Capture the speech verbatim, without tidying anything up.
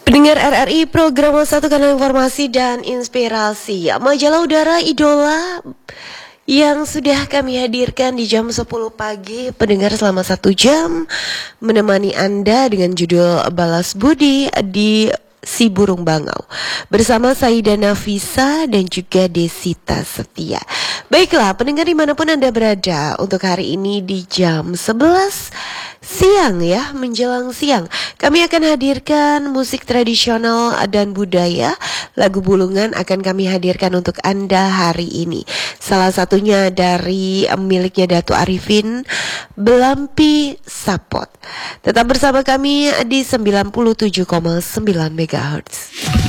Pendengar R R I, program satu kanal informasi dan inspirasi, majalah udara idola yang sudah kami hadirkan di jam sepuluh pagi. Pendengar, selama satu jam menemani Anda dengan judul Balas Budi di Si Burung Bangau bersama Saida Nafisa dan juga Desita Setia. Baiklah pendengar, dimanapun Anda berada, untuk hari ini di jam sebelas siang ya, menjelang siang, kami akan hadirkan musik tradisional dan budaya. Lagu Bulungan akan kami hadirkan untuk Anda hari ini. Salah satunya dari miliknya Dato Arifin, Belampi Sapot. Tetap bersama kami di sembilan puluh tujuh koma sembilan megahertz.